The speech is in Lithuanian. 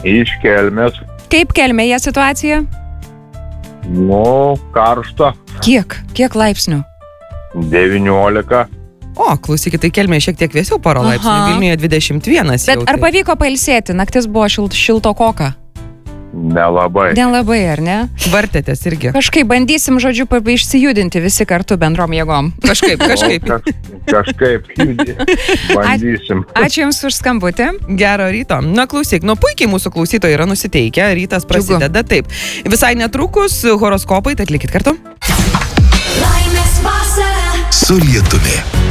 Iš Kelmės. Kaip Kelmėje situacija? Nu, karšta. Kiek laipsnių? 19. O, klausykit, tai Kelmėje šiek tiek vėsiau pora laipsnių, Aha. Vilniuje 21. Bet ar pavyko pailsėti? Naktis buvo šiltokoka. Nelabai. Nelabai, ar ne? Vartėtės irgi. Kažkaip bandysim, žodžiu, išsijudinti visi kartu bendrom jėgom. Kažkaip. Kažkaip bandysim. Ačiū Jums už skambutį. Gero ryto. Na, klausyk, puikiai mūsų klausytojai yra nusiteikę, rytas prasideda taip. Visai netrukus horoskopai, tad likit kartu. Laimės vasara Su lietumi.